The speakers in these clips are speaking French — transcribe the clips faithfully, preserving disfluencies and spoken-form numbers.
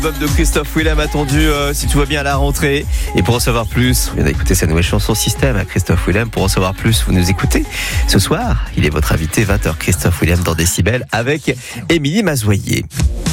L'album de Christophe Willem attendu, euh, si tout va bien, à la rentrée. Et pour en savoir plus, vous venez d'écouter sa nouvelle chanson Système à Christophe Willem. Pour en savoir plus, vous nous écoutez ce soir. Il est votre invité, vingt heures, Christophe Willem dans Décibel avec Émilie Mazoyer.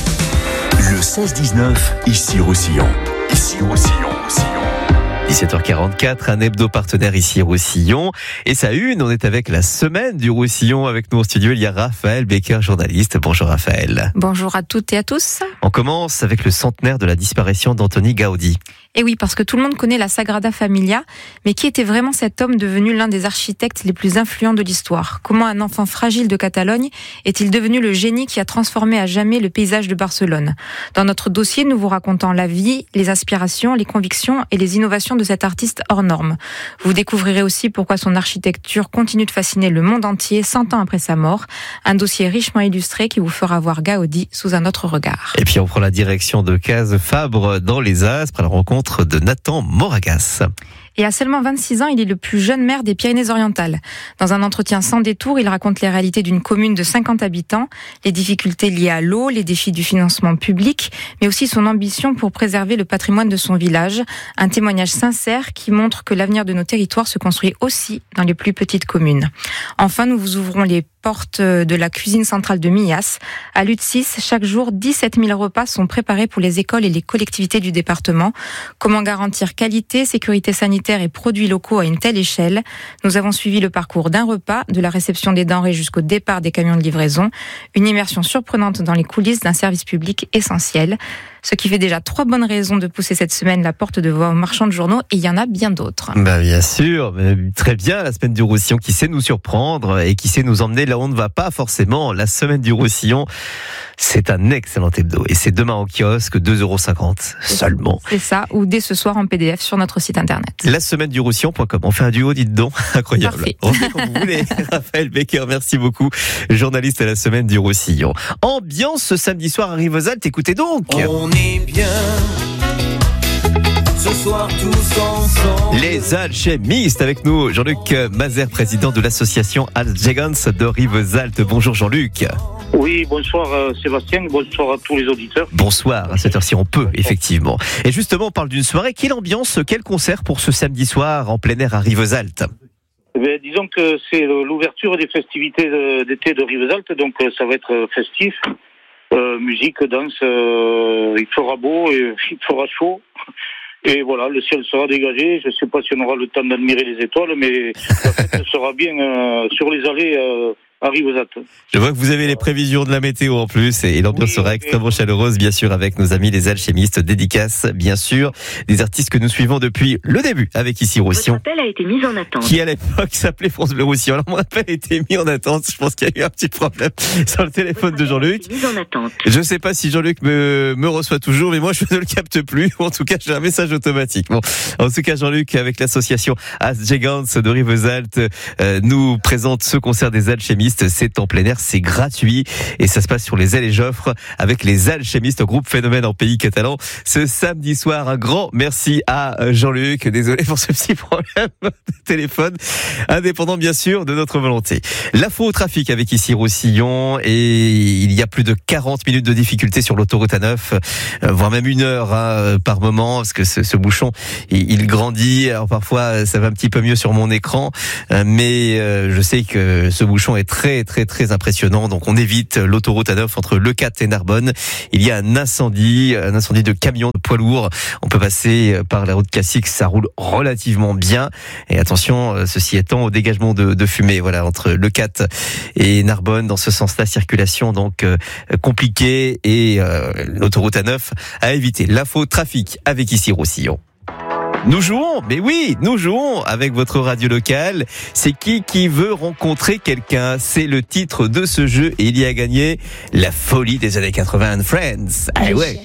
Le seize dix-neuf, ici Roussillon. Ici Roussillon, Roussillon. dix-sept heures quarante-quatre, un hebdo partenaire ici Roussillon. Et sa une, on est avec la semaine du Roussillon. Avec nous en studio, il y a Raphaël Becker, journaliste. Bonjour Raphaël. Bonjour à toutes et à tous. On commence avec le centenaire de la disparition d'Antoni Gaudí. Et oui, parce que tout le monde connaît la Sagrada Familia, mais qui était vraiment cet homme devenu l'un des architectes les plus influents de l'histoire? Comment un enfant fragile de Catalogne est-il devenu le génie qui a transformé à jamais le paysage de Barcelone? Dans notre dossier, nous vous racontons la vie, les aspirations, les convictions et les innovations de cet artiste hors norme. Vous découvrirez aussi pourquoi son architecture continue de fasciner le monde entier cent ans après sa mort. Un dossier richement illustré qui vous fera voir Gaudí sous un autre regard. Et puis on prend la direction de Case Fabre dans les Aspres à la rencontre de Nathan Moragas. Et à seulement vingt-six ans, il est le plus jeune maire des Pyrénées-Orientales. Dans un entretien sans détour, il raconte les réalités d'une commune de cinquante habitants, les difficultés liées à l'eau, les défis du financement public, mais aussi son ambition pour préserver le patrimoine de son village. Un témoignage sincère qui montre que l'avenir de nos territoires se construit aussi dans les plus petites communes. Enfin, nous vous ouvrons les portes de la cuisine centrale de Millas. À Lutsis, chaque jour, dix-sept mille repas sont préparés pour les écoles et les collectivités du département. Comment garantir qualité, sécurité sanitaire et produits locaux à une telle échelle? Nous avons suivi le parcours d'un repas, de la réception des denrées jusqu'au départ des camions de livraison. Une immersion surprenante dans les coulisses d'un service public essentiel. Ce qui fait déjà trois bonnes raisons de pousser cette semaine la porte de vos marchands de journaux, et il y en a bien d'autres. Bah bien sûr, très bien, la semaine du Roussillon qui sait nous surprendre et qui sait nous emmener là où on ne va pas forcément. La semaine du Roussillon, c'est un excellent hebdo et c'est demain au kiosque, deux euros cinquante seulement. C'est ça, ou dès ce soir en P D F sur notre site internet. La semaine du Roussillon point com. On fait un duo, dites donc, incroyable. Parfait. On fait comme vous voulez. Raphaël Becker, merci beaucoup, journaliste à la semaine du Roussillon. Ambiance ce samedi soir à Rivesaltes, écoutez donc. On est bien ce soir tous ensemble. Les alchimistes avec nous, Jean-Luc Mazer, président de l'association Algegans de Rivesaltes. Bonjour Jean-Luc. Oui, bonsoir euh, Sébastien, bonsoir à tous les auditeurs. Bonsoir, à cette heure-ci on peut, effectivement. Et justement, on parle d'une soirée. Quelle ambiance, quel concert pour ce samedi soir en plein air à Rivesaltes? Eh bien, disons que c'est l'ouverture des festivités d'été de Rivesaltes, donc ça va être festif. Euh, musique, danse, euh, il fera beau et il fera chaud. Et voilà, le ciel sera dégagé. Je ne sais pas si on aura le temps d'admirer les étoiles, mais la fête sera bien euh, sur les allées euh, à Rivesaltes. Je vois que vous avez les prévisions de la météo en plus et l'ambiance oui, sera extrêmement chaleureuse, bien sûr, avec nos amis les alchimistes. Dédicace, bien sûr, des artistes que nous suivons depuis le début avec ici Roussillon. Votre appel a été mis en attente. Qui à l'époque s'appelait France Bleu Roussillon. Alors mon appel a été mis en attente. Je pense qu'il y a eu un petit problème sur le téléphone de Jean-Luc. Mis en attente. Je ne sais pas si Jean-Luc me, me reçoit toujours, mais moi je ne le capte plus. En tout cas, j'ai un message automatique. Bon, en tout cas, Jean-Luc, avec l'association Algegans de Rivesaltes, euh, nous présente ce concert des alchimistes. C'est en plein air, c'est gratuit et ça se passe sur les ailes et Joffre avec les alchimistes, groupe Phénomène en pays catalan. Ce samedi soir, un grand merci à Jean-Luc. Désolé pour ce petit problème de téléphone. Indépendant, bien sûr, de notre volonté. L'info au trafic avec ici Roussillon et il y a plus de quarante minutes de difficulté sur l'autoroute A neuf, voire même une heure hein, par moment parce que ce, ce bouchon, il, il grandit. Alors parfois, ça va un petit peu mieux sur mon écran, mais je sais que ce bouchon est très, très, très impressionnant. Donc on évite l'autoroute A neuf entre Le Cat et Narbonne. Il y a un incendie, un incendie de camions de poids lourds. On peut passer par la route classique, ça roule relativement bien. Et attention, ceci étant, au dégagement de, de fumée, voilà, entre Le Cat et Narbonne. Dans ce sens-là, circulation donc euh, compliquée et euh, l'autoroute A neuf à éviter. L'info trafic avec ici Roussillon. Nous jouons, mais oui, nous jouons avec votre radio locale. C'est qui qui veut rencontrer quelqu'un? C'est le titre de ce jeu et il y a gagné la folie des années quatre-vingts and Friends. Ah ouais.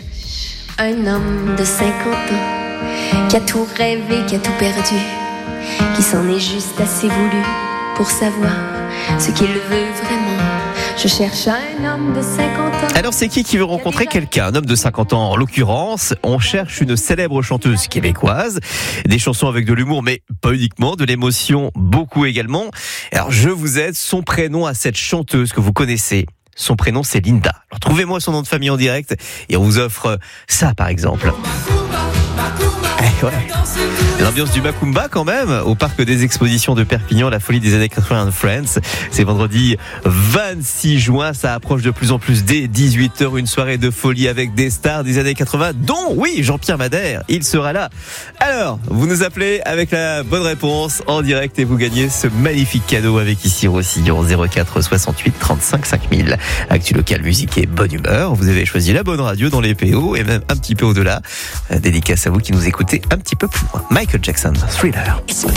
Un homme de cinquante ans qui a tout rêvé, qui a tout perdu, qui s'en est juste assez voulu pour savoir ce qu'il veut vraiment. Je cherche un homme de cinquante ans. Alors c'est qui qui veut rencontrer quelqu'un? Un homme de cinquante ans en l'occurrence. On cherche une célèbre chanteuse québécoise. Des chansons avec de l'humour mais pas uniquement, de l'émotion beaucoup également. Alors je vous aide, son prénom à cette chanteuse que vous connaissez. son prénom c'est Linda. Alors trouvez-moi son nom de famille en direct et on vous offre ça par exemple. Eh ouais. L'ambiance du Macumba quand même au parc des expositions de Perpignan, la folie des années quatre-vingts de France. C'est vendredi vingt-six juin, ça approche de plus en plus dès dix-huit heures, une soirée de folie avec des stars des années quatre-vingts, dont, oui, Jean-Pierre Madère, il sera là. Alors, vous nous appelez avec la bonne réponse en direct et vous gagnez ce magnifique cadeau avec ici Roussillon, zéro quatre soixante-huit trente-cinq cinq mille. Actu local, musique et bonne humeur. Vous avez choisi la bonne radio dans les P O et même un petit peu au-delà. Dédicace à vous qui nous écoutez un petit peu plus loin. Michael Jackson, Thriller.